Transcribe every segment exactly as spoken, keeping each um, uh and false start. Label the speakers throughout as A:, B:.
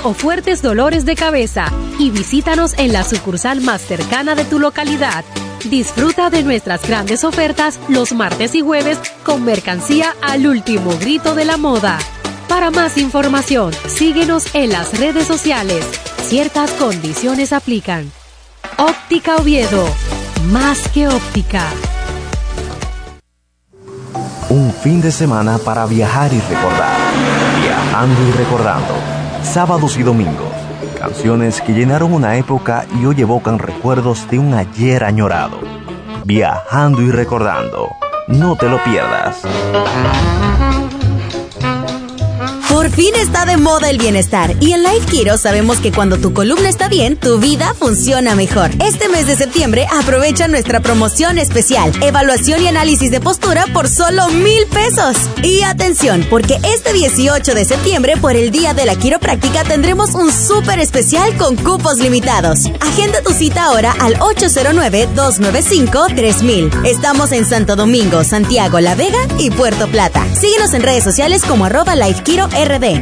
A: o fuertes dolores de cabeza y visítanos en la sucursal más cercana de tu localidad. Disfruta de nuestras grandes ofertas los martes y jueves con mercancía al último grito de la moda. Para más información, síguenos en las redes sociales. Ciertas condiciones aplican. Óptica Oviedo, más que óptica.
B: Un fin de semana para viajar y recordar. Viajando y recordando. Sábados y domingos. Canciones que llenaron una época y hoy evocan recuerdos de un ayer añorado. Viajando y recordando. No te lo pierdas.
C: Por fin está de moda el bienestar y en Life Kiro sabemos que cuando tu columna está bien, tu vida funciona mejor. Este mes de septiembre aprovecha nuestra promoción especial, evaluación y análisis de postura por solo mil pesos. Y atención, porque este dieciocho de septiembre, por el Día de la Quiropráctica, tendremos un súper especial con cupos limitados. Agenda tu cita ahora al ocho cero nueve, dos nueve cinco, tres mil. Estamos en Santo Domingo, Santiago, La Vega y Puerto Plata. Síguenos en redes sociales como arroba Life Kiro R D.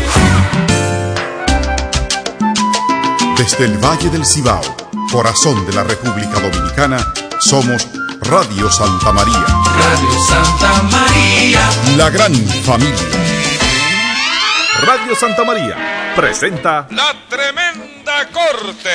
D: Desde el Valle del Cibao, corazón de la República Dominicana, somos Radio Santa María.
E: Radio Santa María.
D: La gran familia. Radio Santa María presenta
F: La Tremenda Corte.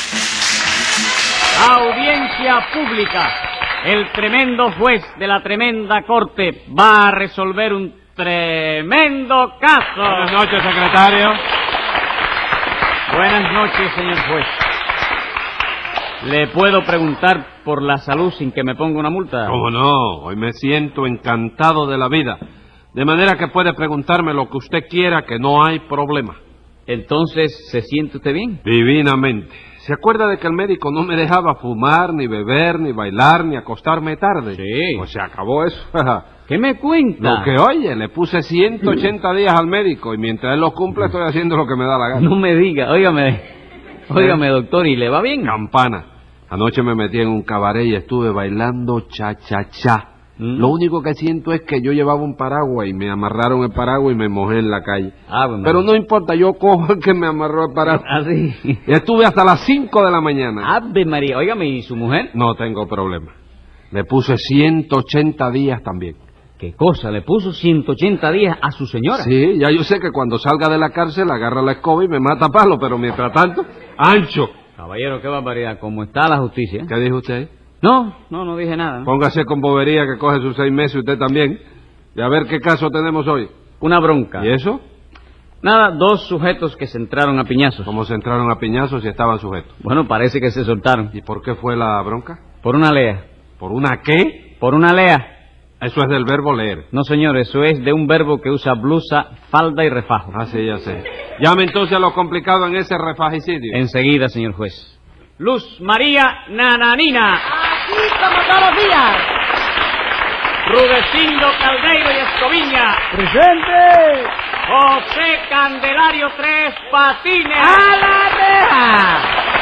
G: Audiencia pública. El tremendo juez de la Tremenda Corte va a resolver un tremendo caso.
H: Buenas noches, secretario.
G: Buenas noches, señor juez. ¿Le puedo preguntar por la salud sin que me ponga una multa?
H: ¿Cómo no? Hoy me siento encantado de la vida. De manera que puede preguntarme lo que usted quiera, que no hay problema.
G: Entonces, ¿se siente usted bien?
H: Divinamente. ¿Se acuerda de que el médico no me dejaba fumar, ni beber, ni bailar, ni acostarme tarde?
G: Sí.
H: Pues se acabó eso.
G: ¿Qué me cuenta?
H: Lo que oye, le puse ciento ochenta días al médico y mientras él los cumple estoy haciendo lo que me da la gana.
G: No me diga, óigame, óigame doctor, ¿y le va bien?
H: Campana. Anoche me metí en un cabaret y estuve bailando cha-cha-cha. ¿Mm? Lo único que siento es que yo llevaba un paraguas y me amarraron el paraguas y me mojé en la calle.
G: Ah, bueno.
H: Pero no importa, yo cojo el que me amarró el paraguas.
G: ¿Ah, sí?
H: Y estuve hasta las cinco de la mañana.
G: Ave María, óigame, ¿y su mujer?
H: No tengo problema. Le puse ciento ochenta días también.
G: ¿Qué cosa? ¿Le puso ciento ochenta días a su señora?
H: Sí, ya yo sé que cuando salga de la cárcel agarra la escoba y me mata a palo, pero mientras tanto, ancho.
G: Caballero, qué barbaridad. ¿Cómo está la justicia?
H: ¿Qué dijo usted?
G: No, no, no dije nada. ¿no?
H: Póngase con bobería que coge sus seis meses usted también. Y a ver qué caso tenemos hoy.
G: Una bronca.
H: ¿Y eso?
G: Nada, dos sujetos que se entraron a piñazos.
H: ¿Cómo se entraron a piñazos y estaban sujetos?
G: Bueno, parece que se soltaron.
H: ¿Y por qué fue la bronca?
G: Por una lea.
H: ¿Por una qué?
G: Por una lea.
H: Eso es del verbo leer.
G: No, señor, eso es de un verbo que usa blusa, falda y refajo.
H: Ah, sí, ya sé. Llame entonces a lo complicado en ese refagicidio.
G: Enseguida, señor juez. Luz María Nananina.
I: Aquí como todos los días.
G: Rudecindo Caldeiro y Escoviña.
I: ¡Presente!
G: José Candelario Tres Patines.
I: ¡A la reja!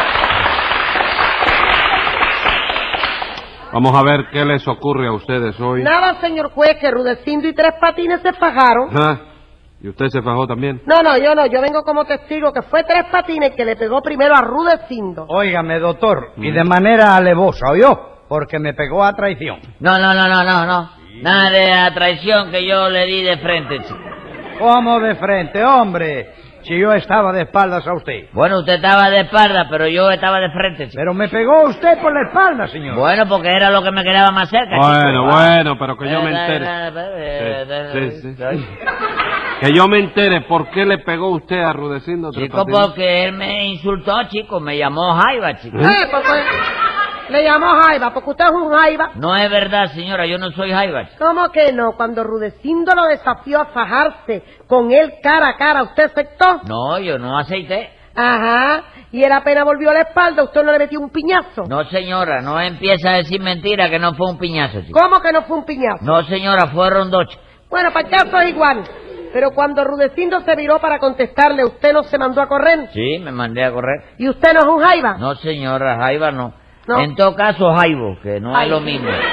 H: Vamos a ver qué les ocurre a ustedes hoy.
I: Nada, señor juez, que Rudecindo y Tres Patines se fajaron.
H: ¿Ah? ¿Y usted se fajó también?
I: No, no, yo no, yo vengo como testigo que fue Tres Patines que le pegó primero a Rudecindo.
J: Óigame, doctor, y de manera alevosa, ¿oyó? Porque me pegó a traición.
K: No, no, no, no, no, no. Nada de a traición que yo le di de frente, chico.
J: ¿Cómo de frente, hombre? Si yo estaba de espaldas a usted.
K: Bueno, usted estaba de espalda, pero yo estaba de frente, chico.
J: Pero me pegó usted por la espalda, señor.
K: Bueno, porque era lo que me quedaba más cerca, chico.
H: Bueno, bueno, pero que yo me entere. Sí, sí, sí. Que yo me entere por qué le pegó usted a Rudecindo Tres
K: Chico,
H: Patines.
K: porque él me insultó, chico, me llamó Jaiba, chico.
I: ¿Eh? Porque le llamó Jaiba, porque usted es un Jaiba.
K: No es verdad, señora, yo no soy Jaiba, chico.
I: ¿Cómo que no? Cuando Rudecindo lo desafió a fajarse con él cara a cara, ¿usted aceptó?
K: No, yo no aceité.
I: Ajá, y él apenas volvió a la espalda, ¿usted no le metió un piñazo?
K: No, señora, no empieza a decir mentira que no fue un piñazo, chico.
I: ¿Cómo que no fue un piñazo?
K: No, señora, fueron dos, chico.
I: Bueno, para el caso es igual. Pero cuando Rudecindo se viró para contestarle, ¿usted no se mandó a correr?
K: Sí, me mandé a correr.
I: ¿Y usted no es un Jaiba?
K: No, señora, Jaiba no.
I: No.
K: En todo caso, Jaibo, que no
I: Ay.
K: es lo mismo.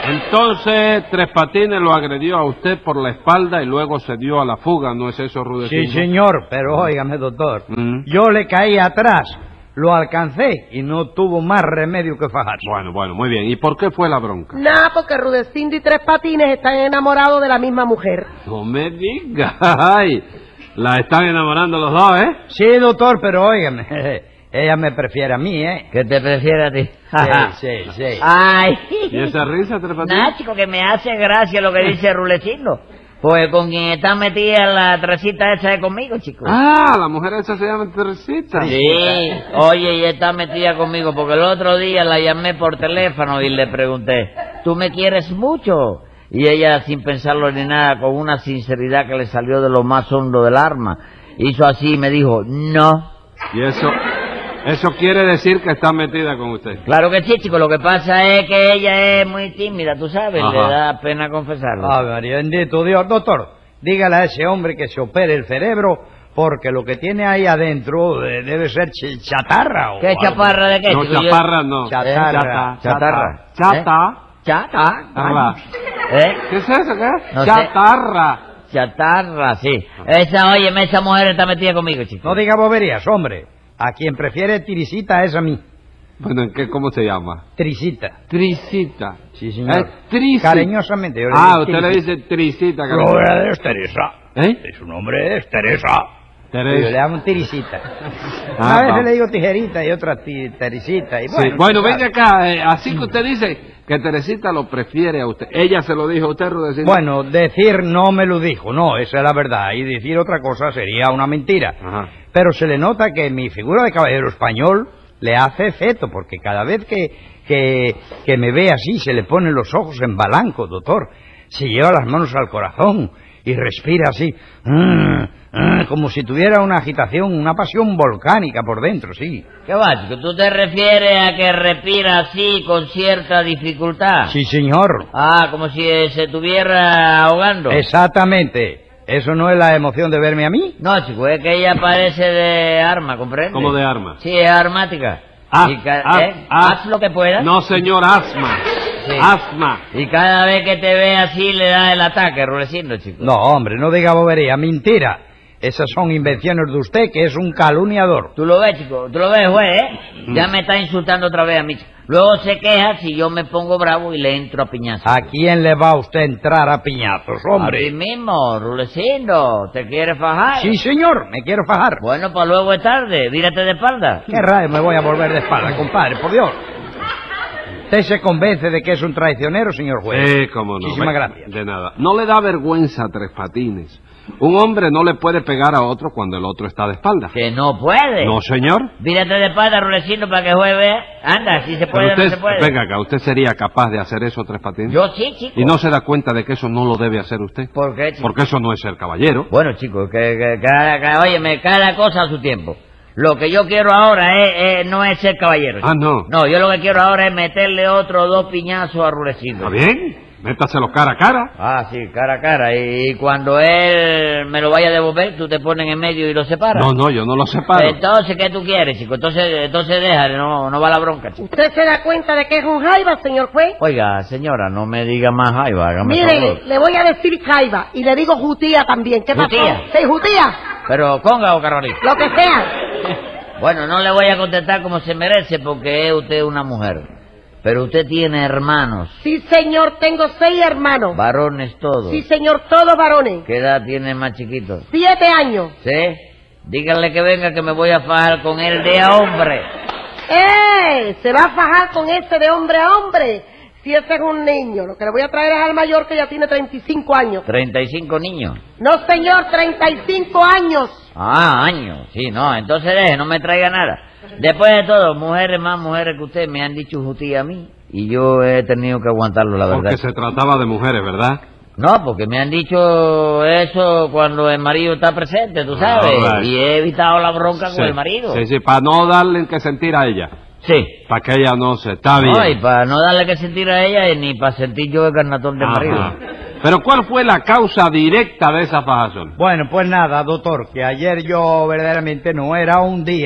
H: Entonces, Tres Patines lo agredió a usted por la espalda y luego se dio a la fuga, ¿no es eso, Rudecindo?
J: Sí, señor, pero óigame, doctor,
H: ¿Mm?
J: yo le caí atrás, lo alcancé y no tuvo más remedio que fajarse.
H: Bueno, bueno, muy bien. ¿Y por qué fue la bronca?
I: Nada, porque Rudecindo y Tres Patines están enamorados de la misma mujer.
H: No me digas. Ay, la están enamorando los dos, ¿eh?
J: Sí, doctor, pero óigame, ella me prefiere a mí, ¿eh?
K: ¿Que te prefiere a ti?
J: Sí, sí, sí.
K: Ay.
H: ¿Y esa risa, Tres Patines?
K: Nada, chico, que me hace gracia lo que dice Rudecindo. Pues con quien está metida la Teresita esa es conmigo, chico.
H: Ah, la mujer esa se llama Teresita.
K: Sí, oye, y está metida conmigo porque el otro día la llamé por teléfono y le pregunté, ¿tú me quieres mucho? Y ella, sin pensarlo ni nada, con una sinceridad que le salió de lo más hondo del alma, hizo así y me dijo, no.
H: ¿Y eso, eso quiere decir que está metida con usted?
K: Claro que sí, chico, lo que pasa es que ella es muy tímida, tú sabes,
H: Ajá.
K: le da pena confesarlo.
J: Ah, María, bendito Dios. Doctor, dígale a ese hombre que se opere el cerebro, porque lo que tiene ahí adentro eh, debe ser ch- chatarra o
K: ¿Qué
J: algo.
K: chaparra de qué,
H: No,
K: chico? Yo-
H: chaparra no.
J: Chatarra.
H: Chata.
K: Chatarra.
H: Chata.
K: Chata.
H: Chatarra.
K: ¿Eh?
H: ¿Qué es eso, qué?
K: No sé.
H: Chatarra.
K: Chatarra, sí. Esa, óyeme, esa mujer está metida conmigo, chico.
J: No diga boberías, hombre. A quien prefiere Tirisita es a mí.
H: Bueno, ¿en qué, cómo se llama?
J: Trisita.
H: Trisita.
J: Sí, señor.
H: Es Trisita.
J: Cariñosamente. yo le
H: Ah,
J: digo
H: usted le
J: Tirisita.
H: dice Trisita.
J: Lo
H: cariño.
J: verdadero es Teresa.
H: ¿Eh?
J: Y su nombre es Teresa.
H: Teresa.
J: Yo le llamo Tirisita.
H: Ah,
J: a veces
H: va.
J: le digo tijerita y otra ti- Teresita. Y
H: Sí.
J: bueno,
H: Bueno,
J: usted
H: venga
J: sabe.
H: acá. eh, así que usted dice que Teresita lo prefiere a usted. ¿Ella se lo dijo a usted, Rudecindo?
J: Bueno, decir no me lo dijo, no, esa es la verdad. Y decir otra cosa sería una mentira.
H: Ajá.
J: Pero se le nota que mi figura de caballero español le hace efecto, porque cada vez que, que, que me ve así se le ponen los ojos en balanco, doctor. Se lleva las manos al corazón y respira así, mm, mm, como si tuviera una agitación, una pasión volcánica por dentro, sí.
K: ¿Qué va, chico? ¿Tú te refieres a que respira así con cierta dificultad?
J: Sí, señor.
K: Ah, como si eh, se estuviera ahogando.
J: Exactamente. ¿Eso no es la emoción de verme a mí?
K: No, chico, es que ella parece de arma, ¿comprende?
H: ¿Cómo de arma?
K: Sí, es armática.
H: Ah,
K: Y ca-
H: ah,
K: ¿eh?
H: ah.
K: Haz lo que puedas.
H: No, señor, asma.
K: Sí.
H: Asma.
K: Y cada vez que te ve así le da el ataque, Rudecindo, chico.
J: No, hombre, no diga bobería, mentira. Esas son invenciones de usted, que es un calumniador.
K: Tú lo ves, chico, tú lo ves, juez, ¿eh?
H: Mm.
K: Ya me está insultando otra vez a mí. Luego se queja si yo me pongo bravo y le entro a piñazos.
J: ¿A quién le va usted a entrar a piñazos,
K: A ti
J: hombre?
K: mismo, Rudecindo, ¿te quieres fajar?
J: Sí, señor, me quiero fajar.
K: Bueno, pues luego es tarde, vírate de espalda.
J: ¿Qué rayo me voy a volver de espalda, compadre? Por Dios. ¿Usted se convence de que es un traicionero, señor juez?
H: Sí, cómo no.
J: Muchísimas
H: Ve-
J: gracias.
H: De nada. No le da vergüenza a Tres Patines. Un hombre no le puede pegar a otro cuando el otro está de espalda.
K: Que no puede.
H: No, señor.
K: Vírate de espalda, Rudecindo, para que juez vea. Anda, si se puede
H: Pero
K: o no
H: usted,
K: se puede.
H: venga acá, ¿usted sería capaz de hacer eso, Tres Patines?
K: Yo sí, chico.
H: ¿Y no se da cuenta de que eso no lo debe hacer usted?
K: ¿Por qué, chico?
H: Porque eso no es ser caballero.
K: Bueno, chicos, que, que cada, cada, óyeme, cada cosa a su tiempo. Lo que yo quiero ahora es, es- no es ser caballero.
H: Ah,
K: chico.
H: no.
K: No, yo lo que quiero ahora es meterle otros dos piñazos a Rudecindo.
H: ¿Está bien? Métaselo cara a cara.
K: Ah, sí, cara a cara. Y, y cuando él me lo vaya a devolver, tú te pones en medio y lo separas.
H: No, no, yo no lo separo.
K: Entonces, ¿qué tú quieres, chico? Entonces, entonces déjale, no, no va la bronca, chico.
I: ¿Usted se da cuenta de que es un jaiba, señor juez?
K: Oiga, señora, no me diga más jaiba, hágame favor.
I: Mire, le voy a decir jaiba y le digo jutía también. ¿Qué pasó?
K: ¿Jutía?
I: Sí, jutía.
K: Pero, conga o carolito.
I: Lo que sea.
K: Bueno, no le voy a contestar como se merece porque es usted una mujer. Pero usted tiene hermanos,
I: Sí, señor, tengo seis hermanos.
K: varones todos.
I: Sí, señor, todos varones.
K: ¿Qué edad tiene el más chiquito?
I: Siete años.
K: ¿Sí? Díganle que venga que me voy a fajar con él de a hombre.
I: ¡Eh! Se va a fajar con ese de hombre a hombre. Si ese es un niño, lo que le voy a traer es al mayor que ya tiene treinta y cinco años.
K: Treinta y cinco niños.
I: No, señor, treinta y cinco años.
K: Ah, años. Sí, no, entonces deje, no me traiga nada. Después de todo, mujeres más mujeres que usted me han dicho jutía a mí. Y yo he tenido que aguantarlo, la verdad.
H: Porque se trataba de mujeres, ¿verdad?
K: No, porque me han dicho eso cuando el marido está presente, tú sabes.
H: All right.
K: Y he evitado la bronca
H: Sí,
K: con el marido.
H: Sí, sí, para no darle que sentir a ella.
K: Sí.
H: Para que ella no se... Está bien.
K: No, y para no darle que sentir a ella y ni para sentir yo el carnatón del
H: Ajá.
K: marido.
H: Pero ¿cuál fue la causa directa de esa fajazón?
J: Bueno, pues nada, doctor, que ayer yo verdaderamente no era un día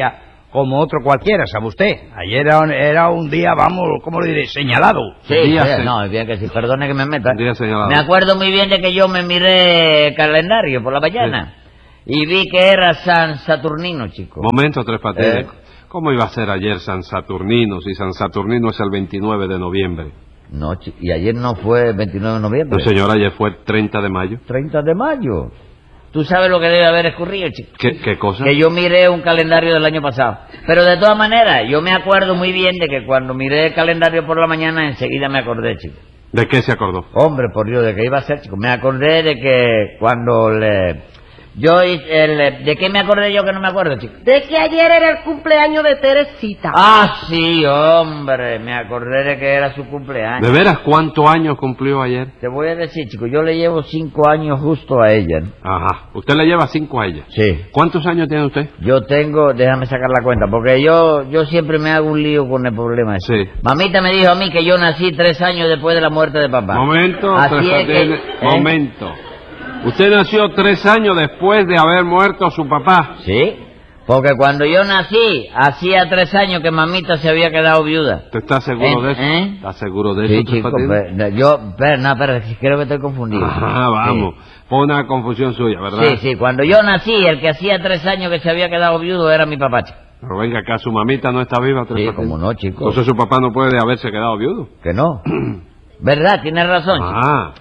J: como otro cualquiera, ¿sabe usted? Ayer era, era un día, vamos, ¿cómo lo diré? Señalado.
K: Sí, sí,
J: se...
K: no, es bien que sí, perdone que me meta.
H: Un día señalado.
K: Me acuerdo muy bien de que yo me miré el calendario por la mañana sí. y vi que era San Saturnino, chico.
H: Momento, Tres Patines.
K: Eh.
H: ¿Cómo iba a ser ayer San Saturnino si San Saturnino es el veintinueve de noviembre?
K: No, chico, y ayer no fue veintinueve de noviembre.
H: No, señor, ayer fue treinta de mayo.
K: treinta de mayo. ¿Tú sabes lo que debe haber escurrido, chico?
H: ¿Qué, qué cosa?
K: Que yo miré un calendario del año pasado. Pero de todas maneras, yo me acuerdo muy bien de que cuando miré el calendario por la mañana, enseguida me acordé, chico.
H: ¿De qué se acordó?
K: Hombre, por Dios, ¿de qué iba a ser, chico? Me acordé de que cuando le... Yo, el, ¿de qué me acordé yo que no me acuerdo, chico?
I: De que ayer era el cumpleaños de Teresita.
K: Ah, sí, hombre, me acordé de que era su cumpleaños.
H: ¿De veras cuántos años cumplió ayer?
K: Te voy a decir, chico, yo le llevo cinco años justo a ella, ¿no?
H: Ajá, usted le lleva cinco a ella.
K: Sí.
H: ¿Cuántos años tiene usted?
K: Yo tengo, déjame sacar la cuenta, porque yo yo siempre me hago un lío con el problema ese.
H: Sí.
K: Mamita me dijo a mí que yo nací tres años después de la muerte de papá.
H: Momento,
K: Así
H: Tres
K: es que,
H: Patines,
K: ¿eh?
H: momento. Usted nació tres años después de haber muerto su papá.
K: Sí, porque cuando yo nací, hacía tres años que mamita se había quedado viuda.
H: ¿Usted está seguro
K: ¿Eh?
H: de eso?
K: ¿Eh?
H: ¿Está seguro de
K: Sí,
H: eso, Tres
K: chico,
H: Patines?
K: pero, yo, pero, no, pero creo que estoy confundido.
H: Ajá, vamos.
K: Sí.
H: Fue una confusión suya, ¿verdad?
K: Sí, sí, cuando yo nací, el que hacía tres años que se había quedado viudo era mi papá, chico.
H: Pero venga acá, su mamita no está viva, Tres
K: Sí,
H: Patines.
K: como no, chico.
H: Entonces su papá no puede haberse quedado viudo.
K: Que no. ¿Verdad? Tienes razón, chico.
H: Ah,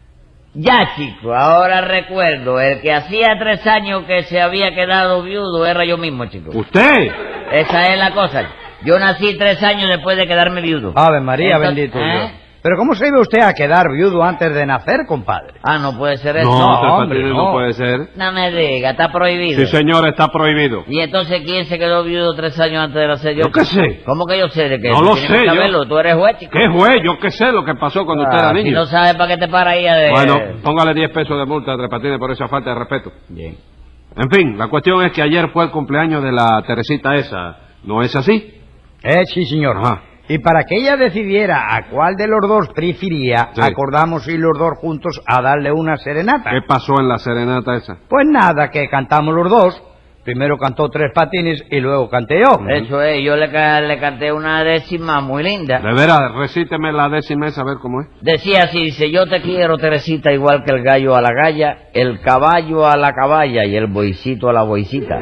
K: Ya, chico, ahora recuerdo, el que hacía tres años que se había quedado viudo era yo mismo, chico.
H: ¿usted?
K: Esa es la cosa. Yo nací tres años después de quedarme viudo.
J: Ave María,
K: Entonces,
J: bendito
K: ¿eh?
J: Dios. Pero ¿cómo se iba usted a quedar viudo antes de nacer, compadre?
K: Ah, no puede ser eso.
H: No, Tres
J: hombre,
H: Patines,
J: no.
H: no puede ser.
K: No me diga, está prohibido.
H: Sí, señor, está prohibido.
K: ¿Y entonces quién se quedó viudo tres años antes de nacer yo?
H: Yo qué sé.
K: ¿Cómo que yo sé de qué?
H: No
K: Tú
H: lo
K: tienes
H: sé,
K: que
H: yo-
K: saberlo. Tú eres juez, chico.
H: ¿Qué juez? Yo qué sé lo que pasó cuando usted era
K: Ah, si
H: niño.
K: no sabes para qué te para ahí a de...
H: Bueno, póngale diez pesos de multa a Tres Patines por esa falta de respeto.
K: Bien.
H: En fin, la cuestión es que ayer fue el cumpleaños de la Teresita esa. ¿No es así?
J: Eh, sí, señor.
H: Ajá.
J: Y para que ella decidiera a cuál de los dos prefería,
H: Sí.
J: acordamos ir los dos juntos a darle una serenata.
H: ¿Qué pasó en la serenata esa?
J: Pues nada, que cantamos los dos. Primero cantó Tres Patines y luego canté yo.
K: Eso es, yo le, ca- le canté una décima muy linda.
H: De veras, recíteme la décima esa, a ver cómo es.
K: Decía así, dice, yo te quiero, Teresita, igual que el gallo a la galla, el caballo a la caballa y el boicito a la boicita.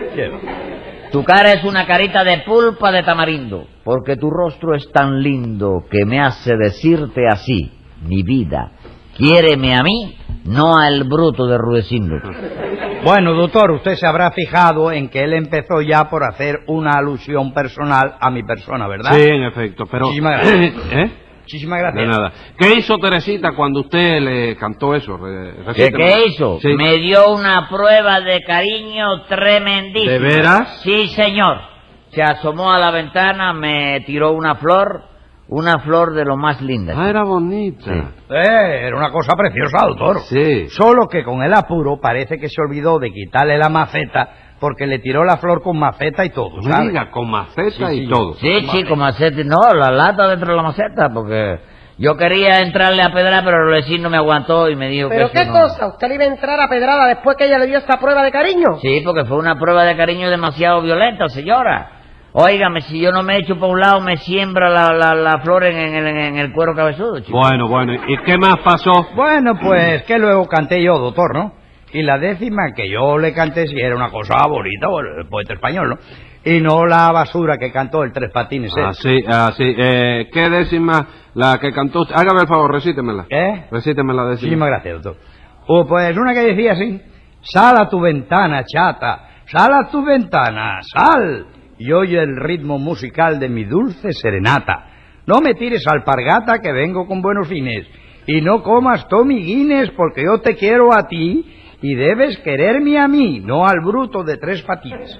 K: Tu cara es una carita de pulpa de tamarindo, porque tu rostro es tan lindo que me hace decirte así, mi vida, quiéreme a mí, no al bruto de Rudecindo.
J: Bueno, doctor, usted se habrá fijado en que él empezó ya por hacer una alusión personal a mi persona, ¿verdad?
H: Sí, en efecto, pero...
J: Muchísimas gracias.
H: ¿Eh?
J: Muchísimas gracias.
H: De nada. ¿Qué hizo Teresita cuando usted le cantó eso? Re-
K: ¿Qué,
H: recíteme.
K: qué hizo?
H: Sí.
K: Me dio una prueba de cariño tremendísima.
H: ¿De veras?
K: Sí, señor. Se asomó a la ventana, me tiró una flor, una flor de lo más linda.
H: Ah, era bonita.
J: Eh, era una cosa preciosa, doctor.
H: Sí.
J: Solo que con el apuro parece que se olvidó de quitarle la maceta porque le tiró la flor con maceta y todo,
H: No me
J: ¿sabe?
H: diga, con maceta
J: Sí,
H: y
J: sí.
H: todo.
K: Sí, chico, maceta. No, la lata dentro de la maceta, porque yo quería entrarle a pedrar, pero el vecino me aguantó y me dijo
I: ¿Pero
K: que
I: qué
K: eso no.
I: cosa? ¿Usted le iba a entrar a pedrada después que ella le dio esa prueba de cariño?
K: Sí, porque fue una prueba de cariño demasiado violenta, señora. Óigame, si yo no me echo por un lado, me siembra la, la, la flor en, en, el- en el cuero cabezudo, chico.
H: Bueno, bueno, ¿y qué más pasó?
J: Bueno, pues que luego canté yo, doctor, ¿no? Y la décima que yo le canté sí era una cosa bonita, bueno, el poeta español, ¿no? Y no la basura que cantó el Tres Patines. ¿eh?
H: Así, así. Eh, ¿Qué décima la que cantó usted? Hágame el favor, recítemela.
J: ¿Eh?
H: Recíteme la décima.
J: Muchísimas gracias, doctor. O pues una que decía así: sal a tu ventana, chata, sal a tu ventana, sal, y oye el ritmo musical de mi dulce serenata. No me tires alpargata que vengo con buenos fines, y no comas Tommy Guinness porque yo te quiero a ti y debes quererme a mí, no al bruto de Tres Patines.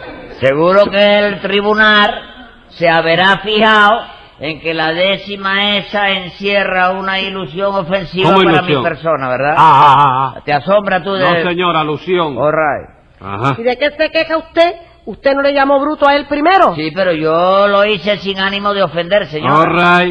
K: Seguro que el tribunal se habrá fijado en que la décima esa encierra una ilusión ofensiva
H: ¿Cómo
K: para
H: ilusión?
K: mi persona, ¿verdad?
H: Ah, ah, ah, ah.
K: ¿Te asombra tú de...?
H: No, señor, alusión.
K: All right.
H: Ajá.
I: ¿Y de qué se queja usted? ¿Usted no le llamó bruto a él primero?
K: Sí, pero yo lo hice sin ánimo de ofender, señor.
H: All right.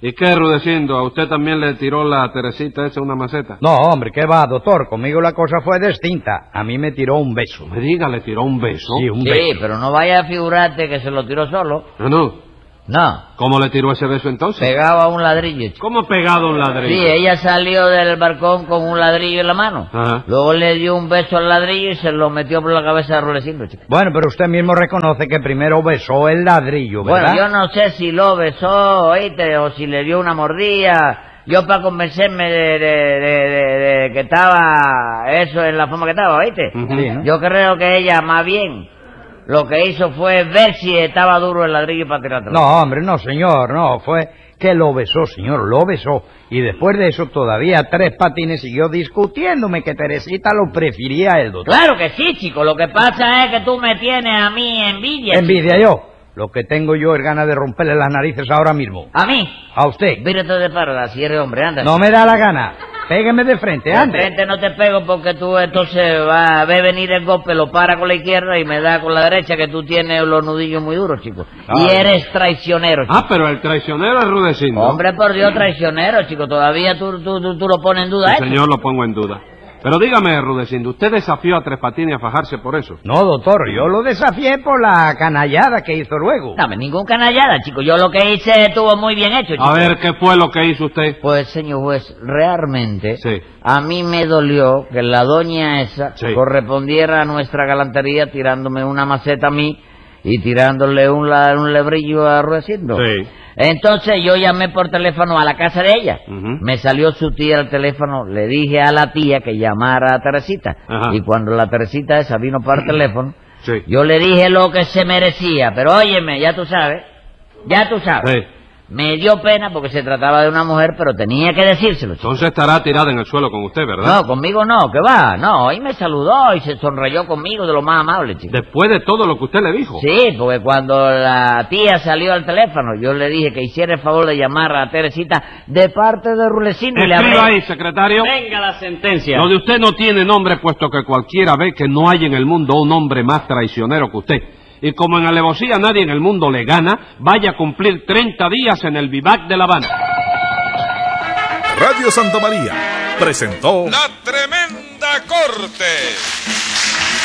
H: ¿Y qué, Rudecindo? ¿A usted también le tiró la Teresita esa una maceta?
J: No, hombre, ¿qué va, doctor? Conmigo la cosa fue distinta. A mí me tiró un beso.
H: Me diga, ¿le tiró un beso?
J: Sí, un
K: Sí,
J: beso.
K: pero no vaya a figurarte que se lo tiró solo.
H: No, no.
K: No,
H: ¿Cómo le tiró ese beso entonces?
K: pegado a un ladrillo, chico.
H: ¿Cómo pegado un ladrillo?
K: Sí, ella salió del balcón con un ladrillo en la mano.
H: Ajá.
K: Luego le dio un beso al ladrillo y se lo metió por la cabeza de Rudecindo, chico.
J: Bueno, pero usted mismo reconoce que primero besó el ladrillo, ¿verdad?
K: Bueno, yo no sé si lo besó, oíste, o si le dio una mordida. Yo para convencerme de, de, de, de- de que estaba eso en la forma que estaba, oíste.
H: Ujú.
J: Sí, ¿no?
K: Yo creo que ella más bien lo que hizo fue ver si estaba duro el ladrillo para tirarlo.
J: No, hombre, no, señor, no, fue que lo besó, señor, lo besó. Y después de eso todavía Tres Patines siguió discutiéndome que Teresita lo prefería a él, doctor.
K: Claro que sí, chico. Lo que pasa es que tú me tienes a mí envidia.
J: Envidia
K: chico.
J: yo. Lo que tengo yo es ganas de romperle las narices ahora mismo.
K: ¿A mí?
J: A usted.
K: Vírate de parada, si eres hombre, anda.
J: No me da la gana. Pégueme de frente,
K: De
J: ande.
K: frente no te pego porque tú entonces va a ver venir el golpe, lo para con la izquierda y me da con la derecha, que tú tienes los nudillos muy duros, chico.
J: Ay.
K: Y eres traicionero, chico.
H: Ah, pero el traicionero es Rudecindo.
K: Hombre, por Dios, traicionero, chico. Todavía tú, tú, tú, tú lo pones en duda,
H: Sí,
K: ¿eh?
H: señor, lo pongo en duda. Pero dígame, Rudecindo, ¿usted desafió a Tres Patines a fajarse por eso?
J: No, doctor, yo lo desafié por la canallada que hizo luego.
K: No, ningún canallada, chico. Yo lo que hice estuvo muy bien hecho, chico.
H: A ver, ¿qué fue lo que hizo usted?
K: Pues, señor juez, realmente
H: Sí.
K: a mí me dolió que la doña esa
H: Sí.
K: correspondiera a nuestra galantería tirándome una maceta a mí y tirándole un, la- un lebrillo a Rudecindo.
H: Sí.
K: Entonces yo llamé por teléfono a la casa de ella.
H: Ujú.
K: Me salió su tía al teléfono, le dije a la tía que llamara a Teresita.
H: Ajá.
K: Y cuando la Teresita esa vino para el teléfono,
H: Sí.
K: yo le dije lo que se merecía. Pero óyeme, ya tú sabes, ya tú sabes.
H: Sí.
K: Me dio pena porque se trataba de una mujer, pero tenía que decírselo, chico.
H: Entonces estará tirada en el suelo con usted, ¿verdad?
K: No, conmigo no, que va, no, y me saludó y se sonreyó conmigo de lo más amable, chico.
H: Después de todo lo que usted le dijo.
K: Sí, porque cuando la tía salió al teléfono, yo le dije que hiciera el favor de llamar a Teresita de parte de Rudecindo y le
H: Escriba
K: hablé.
H: ahí, secretario.
G: Venga la sentencia.
H: Lo de usted no tiene nombre, puesto que cualquiera ve que no hay en el mundo un hombre más traicionero que usted. Y como en alevosía nadie en el mundo le gana, vaya a cumplir treinta días en el vivac de La Habana.
D: Radio Santa María presentó
F: La Tremenda Corte.